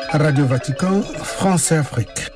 Radio Vatican, France et Afrique.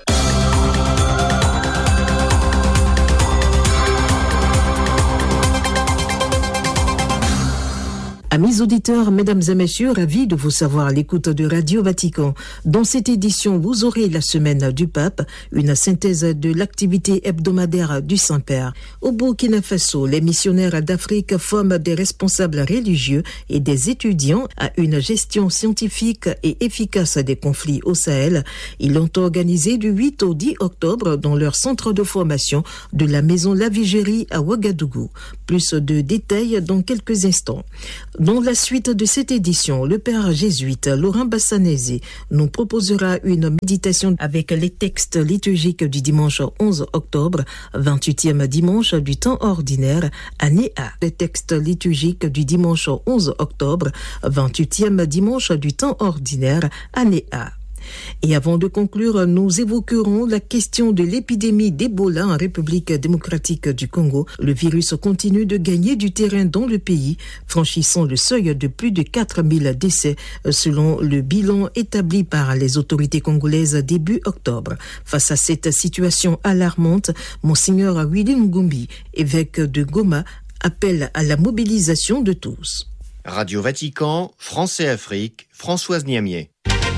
Amis auditeurs, mesdames et messieurs, ravis de vous savoir à l'écoute de Radio Vatican. Dans cette édition, vous aurez la semaine du pape, une synthèse de l'activité hebdomadaire du Saint-Père. Au Burkina Faso, les missionnaires d'Afrique forment des responsables religieux et des étudiants à une gestion scientifique et efficace des conflits au Sahel. Ils l'ont organisé du 8 au 10 octobre dans leur centre de formation de la maison Lavigérie à Ouagadougou. Plus de détails dans quelques instants. Dans la suite de cette édition, le père jésuite Laurent Bassanese nous proposera une méditation avec les textes liturgiques du dimanche 11 octobre, 28e dimanche du temps ordinaire, année A. Les textes liturgiques du dimanche 11 octobre, 28e dimanche du temps ordinaire, année A. Et avant de conclure, nous évoquerons la question de l'épidémie d'Ebola en République démocratique du Congo. Le virus continue de gagner du terrain dans le pays, franchissant le seuil de plus de 4000 décès selon le bilan établi par les autorités congolaises début octobre. Face à cette situation alarmante, Monseigneur Willy Ngumbi, évêque de Goma, appelle à la mobilisation de tous. Radio Vatican, France et Afrique, Françoise Niamier.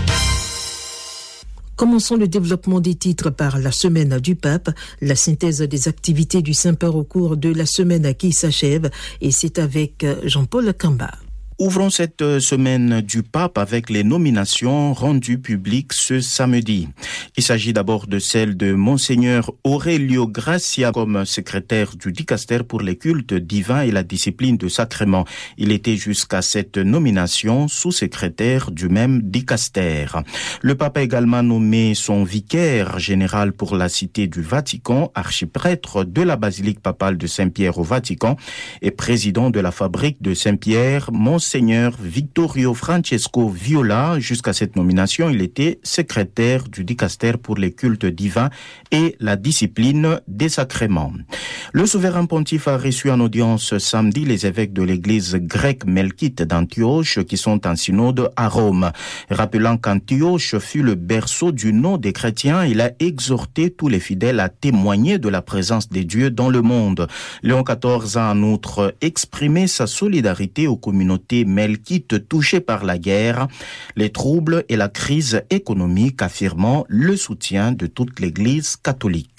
Commençons le développement des titres par la semaine du pape, la synthèse des activités du Saint-Père au cours de la semaine qui s'achève, et c'est avec Jean-Paul Kamba. Ouvrons cette semaine du pape avec les nominations rendues publiques ce samedi. Il s'agit d'abord de celle de Monseigneur Aurelio Gracia comme secrétaire du dicaster pour les cultes divins et la discipline de sacrement. Il était jusqu'à cette nomination sous-secrétaire du même dicaster. Le pape a également nommé son vicaire général pour la cité du Vatican, archiprêtre de la basilique papale de Saint-Pierre au Vatican et président de la fabrique de Saint-Pierre, Monseigneur Vittorio Francesco Viola. Jusqu'à cette nomination, il était secrétaire du dicaster pour les cultes divins et la discipline des sacrements. Le souverain pontife a reçu en audience samedi les évêques de l'église grecque melkite d'Antioche qui sont en synode à Rome. Rappelant qu'Antioche fut le berceau du nom des chrétiens, il a exhorté tous les fidèles à témoigner de la présence des dieux dans le monde. Léon XIV a en outre exprimé sa solidarité aux communautés melkites touchées par la guerre, les troubles et la crise économique, affirmant le soutien de toute l'Église catholique.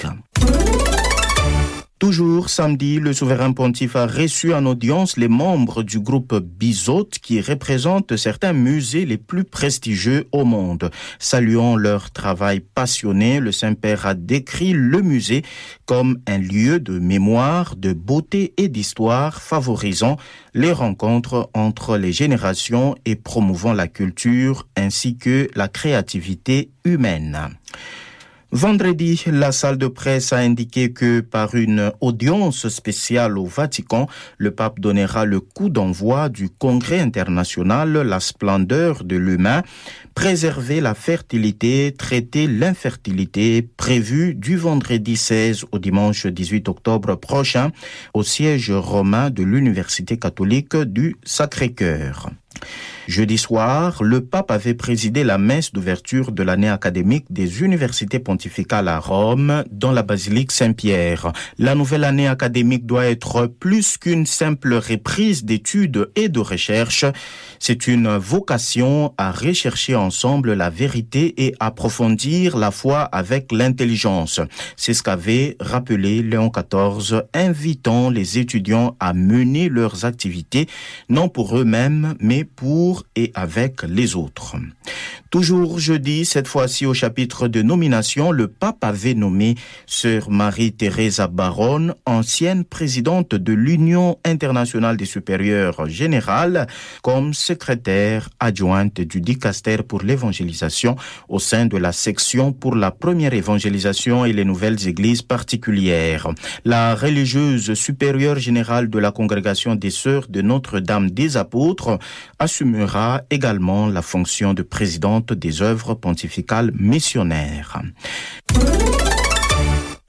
Toujours samedi, le souverain pontife a reçu en audience les membres du groupe Bizot qui représentent certains musées les plus prestigieux au monde. Saluant leur travail passionné, le Saint-Père a décrit le musée comme un lieu de mémoire, de beauté et d'histoire favorisant les rencontres entre les générations et promouvant la culture ainsi que la créativité humaine. Vendredi, la salle de presse a indiqué que par une audience spéciale au Vatican, le pape donnera le coup d'envoi du congrès international La splendeur de l'humain, préserver la fertilité, traiter l'infertilité, prévu du vendredi 16 au dimanche 18 octobre prochain au siège romain de l'Université catholique du Sacré-Cœur. Jeudi soir, le pape avait présidé la messe d'ouverture de l'année académique des universités pontificales à Rome, dans la basilique Saint-Pierre. La nouvelle année académique doit être plus qu'une simple reprise d'études et de recherche. C'est une vocation à rechercher ensemble la vérité et approfondir la foi avec l'intelligence. C'est ce qu'avait rappelé Léon XIV, invitant les étudiants à mener leurs activités, non pour eux-mêmes, mais pour et avec les autres. Toujours jeudi, cette fois-ci au chapitre de nomination, le pape avait nommé Sœur Marie-Thérèse Baronne, ancienne présidente de l'Union internationale des supérieurs générales, comme secrétaire adjointe du dicaster pour l'évangélisation au sein de la section pour la première évangélisation et les nouvelles églises particulières. La religieuse supérieure générale de la congrégation des Sœurs de Notre-Dame des Apôtres assumera également la fonction de présidente des œuvres pontificales missionnaires.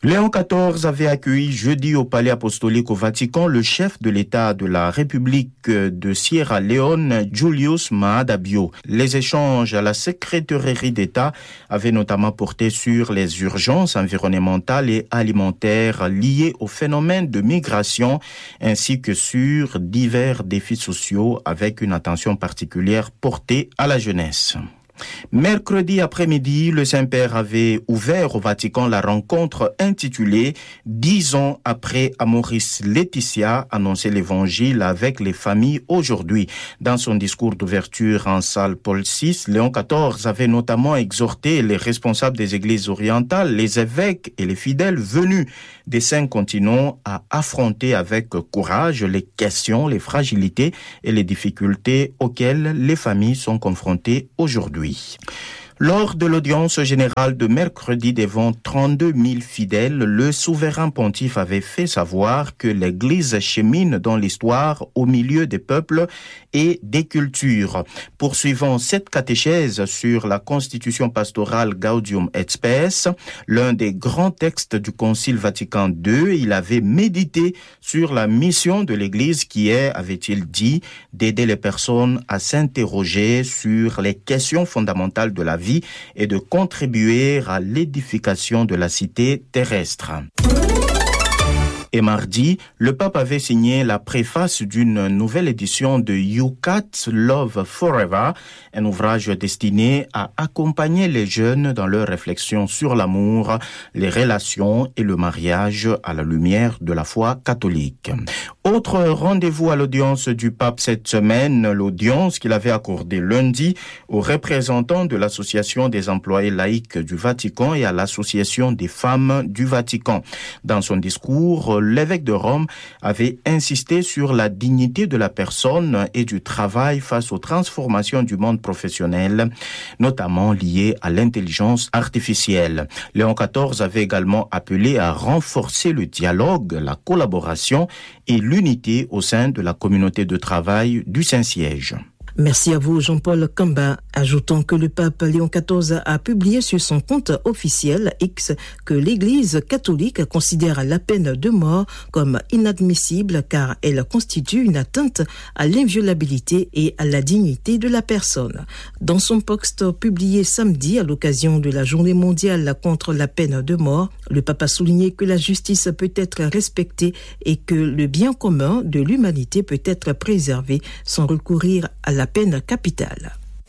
Léon XIV avait accueilli jeudi au Palais apostolique au Vatican le chef de l'État de la République de Sierra Leone, Julius Maada Bio. Les échanges à la secrétairerie d'État avaient notamment porté sur les urgences environnementales et alimentaires liées au phénomène de migration, ainsi que sur divers défis sociaux avec une attention particulière portée à la jeunesse. Mercredi après-midi, le Saint-Père avait ouvert au Vatican la rencontre intitulée « 10 ans après Amoris Laetitia, annoncer l'Évangile avec les familles aujourd'hui ». Dans son discours d'ouverture en salle Paul VI, Léon XIV avait notamment exhorté les responsables des églises orientales, les évêques et les fidèles venus des 5 continents à affronter avec courage les questions, les fragilités et les difficultés auxquelles les familles sont confrontées aujourd'hui. Lors de l'audience générale de mercredi devant 32 000 fidèles, le souverain pontife avait fait savoir que l'Église chemine dans l'histoire au milieu des peuples et des cultures. Poursuivant cette catéchèse sur la constitution pastorale Gaudium et Spes, l'un des grands textes du Concile Vatican II, il avait médité sur la mission de l'Église qui est, avait-il dit, d'aider les personnes à s'interroger sur les questions fondamentales de la vie et de contribuer à l'édification de la cité terrestre. Et mardi, le pape avait signé la préface d'une nouvelle édition de Yucat Love Forever, un ouvrage destiné à accompagner les jeunes dans leurs réflexions sur l'amour, les relations et le mariage à la lumière de la foi catholique. Autre rendez-vous à l'audience du pape cette semaine, l'audience qu'il avait accordée lundi aux représentants de l'Association des employés laïcs du Vatican et à l'Association des femmes du Vatican. Dans son discours, l'évêque de Rome avait insisté sur la dignité de la personne et du travail face aux transformations du monde professionnel, notamment liées à l'intelligence artificielle. Léon XIV avait également appelé à renforcer le dialogue, la collaboration et l'unité au sein de la communauté de travail du Saint-Siège. Merci à vous, Jean-Paul Kamba. Ajoutant que le pape Léon XIV a publié sur son compte officiel X que l'Église catholique considère la peine de mort comme inadmissible car elle constitue une atteinte à l'inviolabilité et à la dignité de la personne. Dans son post publié samedi à l'occasion de la Journée mondiale contre la peine de mort, le pape a souligné que la justice peut être respectée et que le bien commun de l'humanité peut être préservé sans recourir à la peine capitale.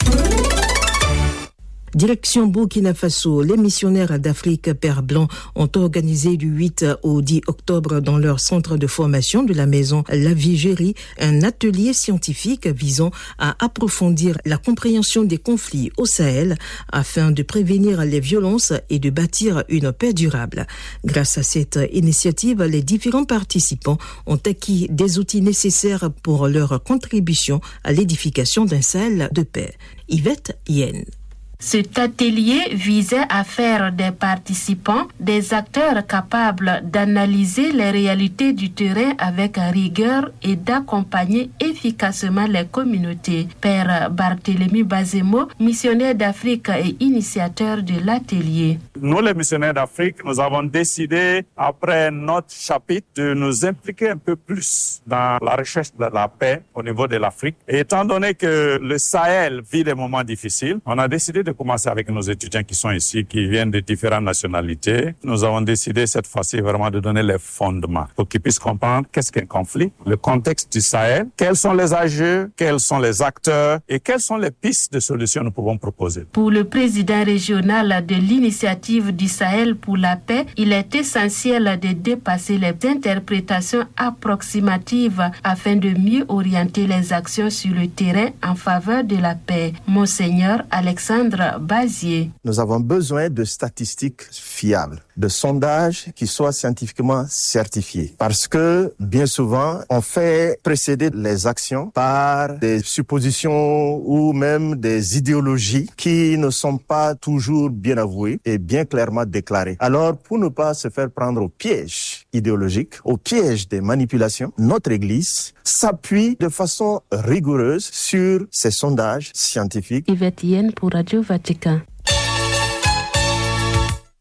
Direction Burkina Faso, les missionnaires d'Afrique Père Blanc ont organisé du 8 au 10 octobre dans leur centre de formation de la maison La Vigérie un atelier scientifique visant à approfondir la compréhension des conflits au Sahel afin de prévenir les violences et de bâtir une paix durable. Grâce à cette initiative, les différents participants ont acquis des outils nécessaires pour leur contribution à l'édification d'un Sahel de paix. Yvette Yen. Cet atelier visait à faire des participants des acteurs capables d'analyser les réalités du terrain avec rigueur et d'accompagner efficacement les communautés. Père Barthélemy Bazemo, missionnaire d'Afrique et initiateur de l'atelier. Nous, les missionnaires d'Afrique, nous avons décidé, après notre chapitre, de nous impliquer un peu plus dans la recherche de la paix au niveau de l'Afrique. Et étant donné que le Sahel vit des moments difficiles, on a décidé de commencer avec nos étudiants qui sont ici, qui viennent de différentes nationalités. Nous avons décidé cette fois-ci vraiment de donner les fondements pour qu'ils puissent comprendre qu'est-ce qu'un conflit, le contexte du Sahel, quels sont les enjeux, quels sont les acteurs et quelles sont les pistes de solutions que nous pouvons proposer. Pour le président régional de l'initiative du Sahel pour la paix, il est essentiel de dépasser les interprétations approximatives afin de mieux orienter les actions sur le terrain en faveur de la paix. Monseigneur Alexandre Bazier. Nous avons besoin de statistiques fiables, de sondages qui soient scientifiquement certifiés. Parce que, bien souvent, on fait précéder les actions par des suppositions ou même des idéologies qui ne sont pas toujours bien avouées et bien clairement déclarées. Alors, pour ne pas se faire prendre au piège idéologique, au piège des manipulations, notre Église s'appuie de façon rigoureuse sur ces sondages scientifiques. Yvette Yen pour Radio Vatican.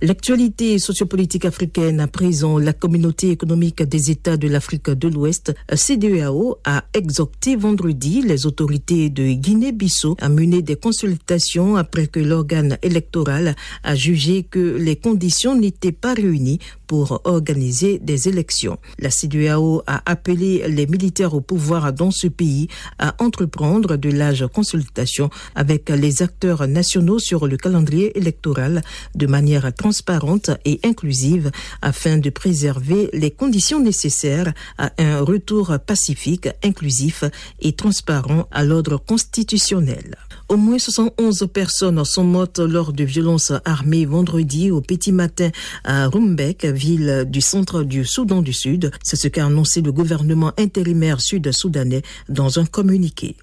L'actualité sociopolitique africaine à présent, la Communauté économique des États de l'Afrique de l'Ouest, CEDEAO, a exhorté vendredi les autorités de Guinée-Bissau à mener des consultations après que l'organe électoral a jugé que les conditions n'étaient pas réunies pour organiser des élections. La CEDEAO a appelé les militaires au pouvoir dans ce pays à entreprendre de larges consultations avec les acteurs nationaux sur le calendrier électoral de manière transparente et inclusive afin de préserver les conditions nécessaires à un retour pacifique, inclusif et transparent à l'ordre constitutionnel. Au moins 71 personnes sont mortes lors de violences armées vendredi au petit matin à Rumbek, ville du centre du Soudan du Sud. C'est ce qu'a annoncé le gouvernement intérimaire sud-soudanais dans un communiqué.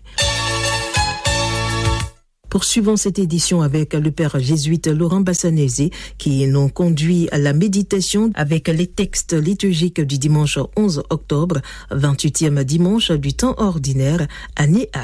Poursuivons cette édition avec le père jésuite Laurent Bassanese qui nous conduit à la méditation avec les textes liturgiques du dimanche 11 octobre, 28e dimanche du temps ordinaire, année A.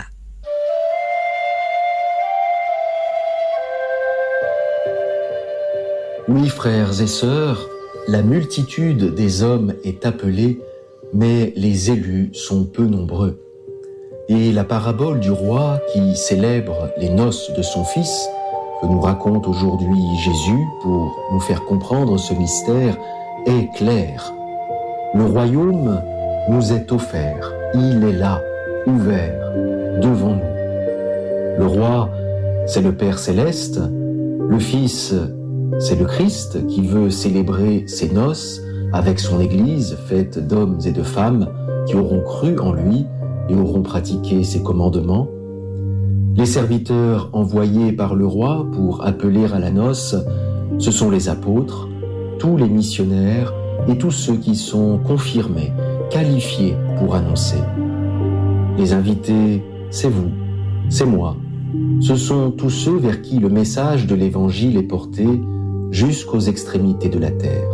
Oui, frères et sœurs, la multitude des hommes est appelée, mais les élus sont peu nombreux. Et la parabole du roi qui célèbre les noces de son fils, que nous raconte aujourd'hui Jésus pour nous faire comprendre ce mystère, est claire. Le royaume nous est offert, il est là, ouvert, devant nous. Le roi, c'est le Père céleste, le Fils, c'est le Christ qui veut célébrer ses noces avec son Église faite d'hommes et de femmes qui auront cru en lui et auront pratiqué ses commandements. Les serviteurs envoyés par le roi pour appeler à la noce, ce sont les apôtres, tous les missionnaires et tous ceux qui sont confirmés, qualifiés pour annoncer. Les invités, c'est vous, c'est moi. Ce sont tous ceux vers qui le message de l'Évangile est porté jusqu'aux extrémités de la terre.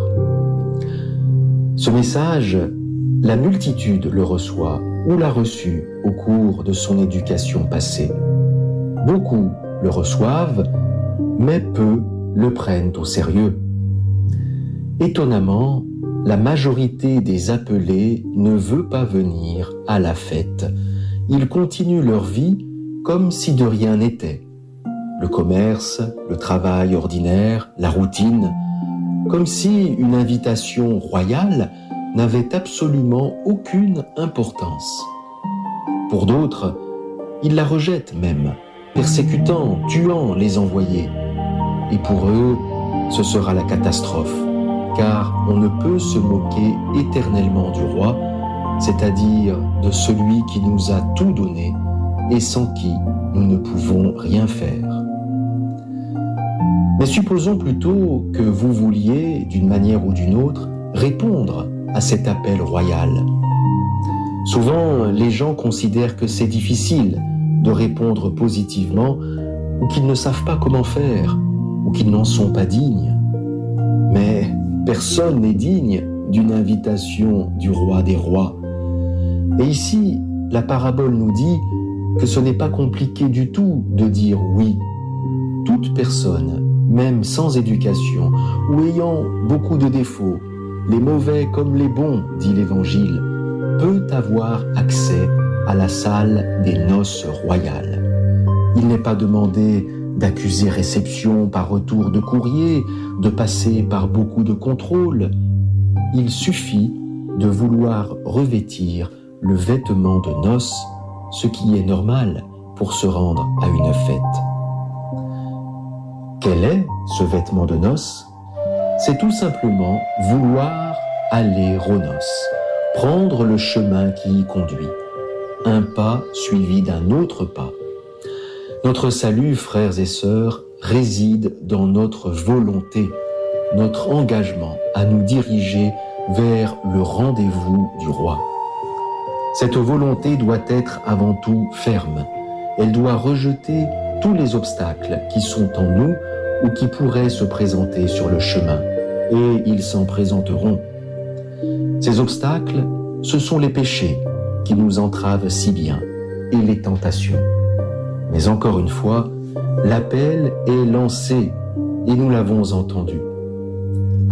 Ce message, la multitude le reçoit ou l'a reçu au cours de son éducation passée. Beaucoup le reçoivent, mais peu le prennent au sérieux. Étonnamment, la majorité des appelés ne veut pas venir à la fête. Ils continuent leur vie comme si de rien n'était. Le commerce, le travail ordinaire, la routine, comme si une invitation royale n'avait absolument aucune importance. Pour d'autres, ils la rejettent même, persécutant, tuant les envoyés. Et pour eux, ce sera la catastrophe, car on ne peut se moquer éternellement du roi, c'est-à-dire de celui qui nous a tout donné et sans qui nous ne pouvons rien faire. Mais supposons plutôt que vous vouliez, d'une manière ou d'une autre, répondre à cet appel royal. Souvent, les gens considèrent que c'est difficile de répondre positivement ou qu'ils ne savent pas comment faire ou qu'ils n'en sont pas dignes. Mais personne n'est digne d'une invitation du roi des rois. Et ici, la parabole nous dit que ce n'est pas compliqué du tout de dire oui. Toute personne, même sans éducation ou ayant beaucoup de défauts, les mauvais comme les bons, dit l'Évangile, peut avoir accès à la salle des noces royales. Il n'est pas demandé d'accuser réception par retour de courrier, de passer par beaucoup de contrôles. Il suffit de vouloir revêtir le vêtement de noces, ce qui est normal pour se rendre à une fête. Quel est ce vêtement de noces ? C'est tout simplement vouloir aller aux noces, prendre le chemin qui y conduit, un pas suivi d'un autre pas. Notre salut, frères et sœurs, réside dans notre volonté, notre engagement à nous diriger vers le rendez-vous du roi. Cette volonté doit être avant tout ferme. Elle doit rejeter tous les obstacles qui sont en nous ou qui pourraient se présenter sur le chemin, et ils s'en présenteront. Ces obstacles, ce sont les péchés qui nous entravent si bien, et les tentations. Mais encore une fois, l'appel est lancé, et nous l'avons entendu.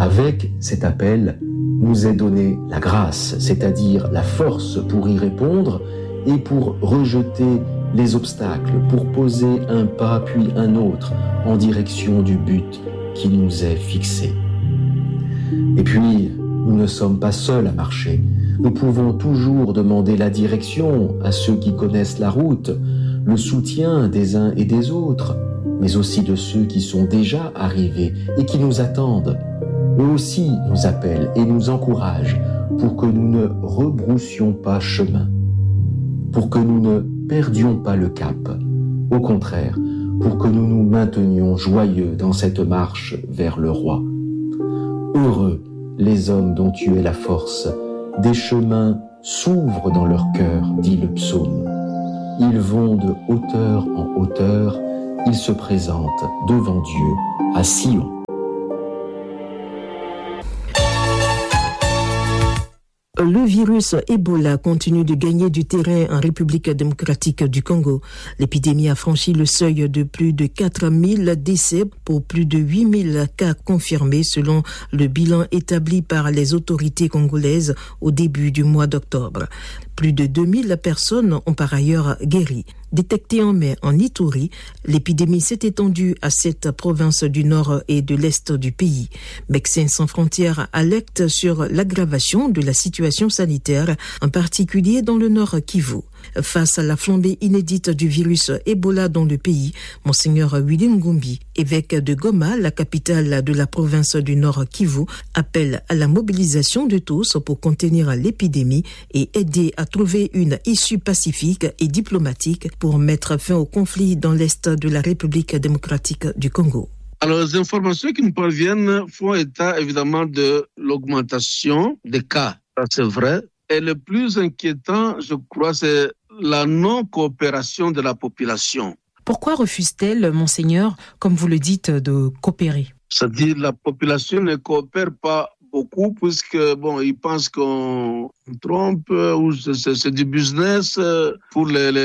Avec cet appel, nous est donnée la grâce, c'est-à-dire la force pour y répondre et pour rejeter les obstacles, pour poser un pas puis un autre en direction du but qui nous est fixé. Et puis, nous ne sommes pas seuls à marcher. Nous pouvons toujours demander la direction à ceux qui connaissent la route, le soutien des uns et des autres, mais aussi de ceux qui sont déjà arrivés et qui nous attendent. Eux aussi nous appellent et nous encouragent pour que nous ne rebroussions pas chemin, pour que nous ne perdions pas le cap. Au contraire, pour que nous nous maintenions joyeux dans cette marche vers le roi. Heureux les hommes dont tu es la force, des chemins s'ouvrent dans leur cœur, dit le psaume. Ils vont de hauteur en hauteur, ils se présentent devant Dieu à Sion. Le virus Ebola continue de gagner du terrain en République démocratique du Congo. L'épidémie a franchi le seuil de plus de 4000 décès pour plus de 8000 cas confirmés selon le bilan établi par les autorités congolaises au début du mois d'octobre. Plus de 2000 personnes ont par ailleurs guéri. Détectée en mai en Ituri, l'épidémie s'est étendue à 7 provinces du nord et de l'est du pays. Médecins sans frontières alertent sur l'aggravation de la situation sanitaire, en particulier dans le nord Kivu. Face à la flambée inédite du virus Ebola dans le pays, Monseigneur Willy Ngumbi, évêque de Goma, la capitale de la province du Nord Kivu, appelle à la mobilisation de tous pour contenir l'épidémie et aider à trouver une issue pacifique et diplomatique pour mettre fin au conflit dans l'est de la République démocratique du Congo. Alors, les informations qui nous parviennent font état évidemment de l'augmentation des cas. Ça, c'est vrai. Et le plus inquiétant, je crois, c'est la non-coopération de la population. Pourquoi refuse-t-elle, Monseigneur, comme vous le dites, de coopérer ? C'est-à-dire la population ne coopère pas beaucoup puisque, ils pensent qu'on trompe ou c'est du business pour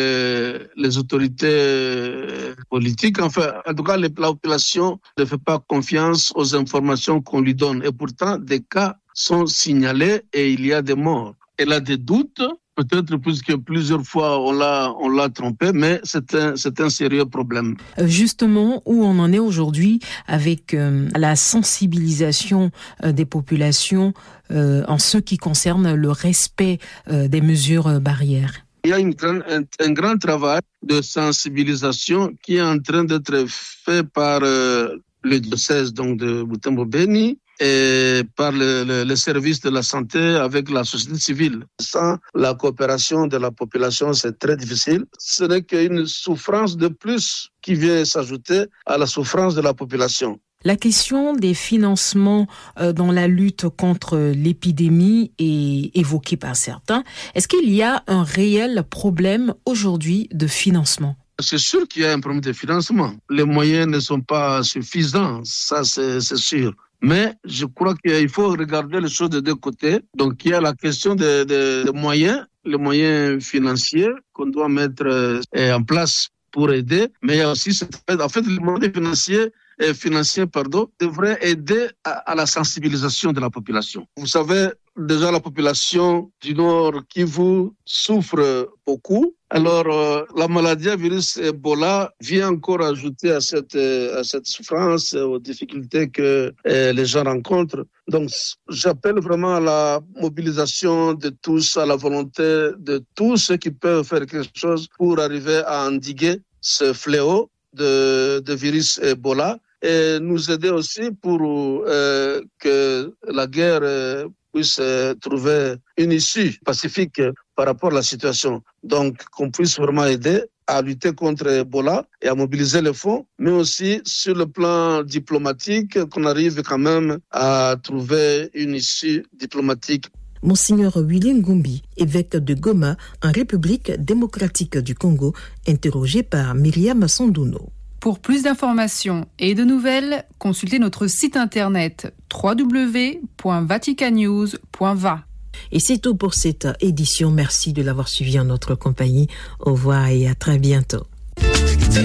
les autorités politiques. Enfin, en tout cas, la population ne fait pas confiance aux informations qu'on lui donne. Et pourtant, des cas sont signalés et il y a des morts. Elle a des doutes, peut-être puisque plusieurs fois on l'a trompé, mais c'est un sérieux problème. Justement, où on en est aujourd'hui avec la sensibilisation des populations en ce qui concerne le respect des mesures barrières? Il y a un grand travail de sensibilisation qui est en train d'être fait par le diocèse donc de Butembo-Beni, et par le service de la santé avec la société civile. Sans la coopération de la population, c'est très difficile. Ce n'est qu'une souffrance de plus qui vient s'ajouter à la souffrance de la population. La question des financements dans la lutte contre l'épidémie est évoquée par certains. Est-ce qu'il y a un réel problème aujourd'hui de financement ? C'est sûr qu'il y a un problème de financement. Les moyens ne sont pas suffisants, ça c'est sûr. Mais je crois qu'il faut regarder les choses de deux côtés. Donc il y a la question des moyens, les moyens financiers qu'on doit mettre en place pour aider. Mais il y a aussi, les moyens financiers devraient aider à la sensibilisation de la population. Vous savez, déjà la population du Nord Kivu souffre beaucoup. Alors, la maladie à virus Ebola vient encore ajouter à cette souffrance, aux difficultés que les gens rencontrent. Donc, j'appelle vraiment à la mobilisation de tous, à la volonté de tous ceux qui peuvent faire quelque chose pour arriver à endiguer ce fléau de virus Ebola et nous aider aussi pour que la guerre puisse trouver une issue pacifique par rapport à la situation. Donc, qu'on puisse vraiment aider à lutter contre Ebola et à mobiliser les fonds, mais aussi sur le plan diplomatique, qu'on arrive quand même à trouver une issue diplomatique. Monseigneur Willy Ngumbi, évêque de Goma, en République démocratique du Congo, interrogé par Myriam Sanduno. Pour plus d'informations et de nouvelles, consultez notre site internet www.vaticannews.va. Et c'est tout pour cette édition. Merci de l'avoir suivi en notre compagnie. Au revoir et à très bientôt.